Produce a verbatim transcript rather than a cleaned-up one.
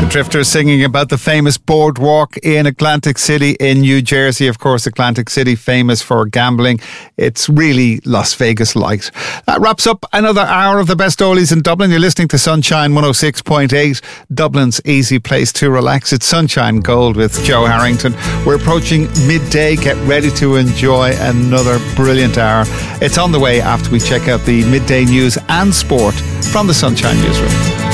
Drifters singing about the famous boardwalk in Atlantic City in New Jersey. Of course, Atlantic City famous for gambling. It's really Las Vegas light. That wraps up another hour of the best oldies in Dublin. You're listening to Sunshine one oh six point eight, Dublin's easy place to relax. It's Sunshine Gold with Joe Harrington. We're approaching midday. Get ready to enjoy another brilliant hour. It's on the way after we check out the midday news and sport from the Sunshine Newsroom.